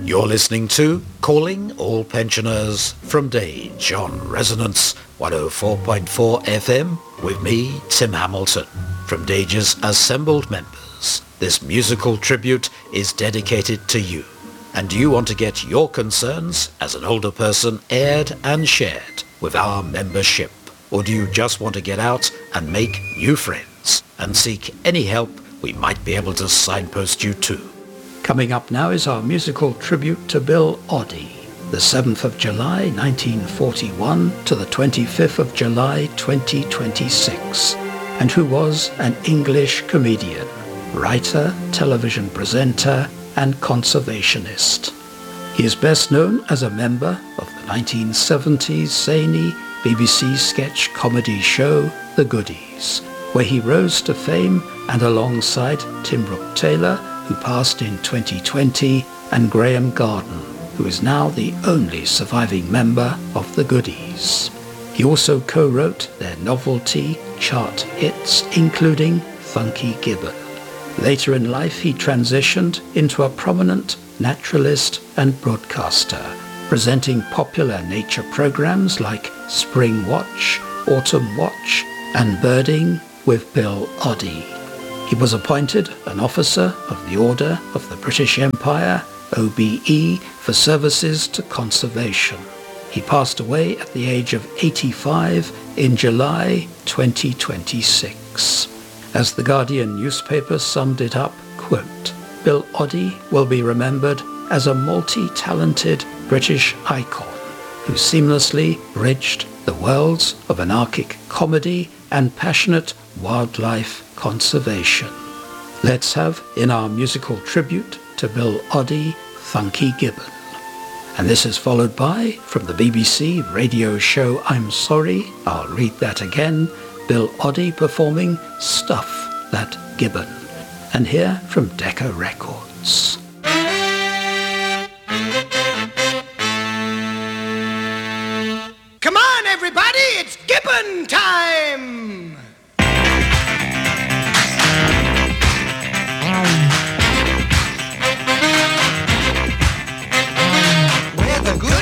You're listening to Calling All Pensioners from Dage on Resonance 104.4 FM with me, Tim Hamilton. From Dage's assembled members, this musical tribute is dedicated to you. And do you want to get your concerns as an older person aired and shared with our membership? Or do you just want to get out and make new friends and seek any help we might be able to signpost you to? Coming up now is our musical tribute to Bill Oddie, the 7th of July 1941 to the 25th of July 2026, and who was an English comedian, writer, television presenter, and conservationist. He is best known as a member of the 1970s zany BBC sketch comedy show The Goodies, where he rose to fame and alongside Tim Brooke-Taylor, who passed in 2020, and Graham Garden, who is now the only surviving member of The Goodies. He also co-wrote their novelty chart hits, including Funky Gibbon. Later in life, he transitioned into a prominent naturalist and broadcaster, presenting popular nature programs like Spring Watch, Autumn Watch, and Birding with Bill Oddie. He was appointed an officer of the Order of the British Empire, OBE, for services to conservation. He passed away at the age of 85 in July 2026. As the Guardian newspaper summed it up, quote, Bill Oddie will be remembered as a multi-talented British icon who seamlessly bridged the worlds of anarchic comedy and passionate wildlife conservation. Let's have, in our musical tribute to Bill Oddie, Funky Gibbon. And this is followed by, from the BBC radio show I'm Sorry, I'll Read That Again, Bill Oddie performing Stuff That Gibbon. And here from Decca Records. Come on, everybody, it's Gibbon time!